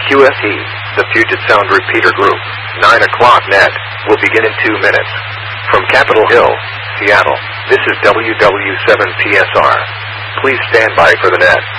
QSE, the Puget Sound Repeater Group, 9 o'clock net, will begin in 2 minutes. From Capitol Hill, Seattle, this is WW7PSR. Please stand by for the net.